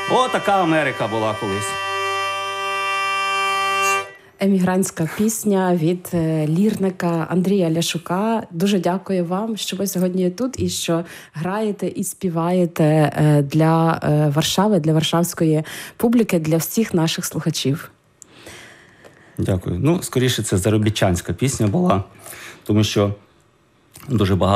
О, така Америка була колись. Емігрантська пісня від лірника Андрія Ляшука. Дуже дякую вам, що ви сьогодні тут і що граєте і співаєте для Варшави, для варшавської публіки, для всіх наших слухачів. Дякую. Ну, скоріше, це заробітчанська пісня була, тому що дуже багато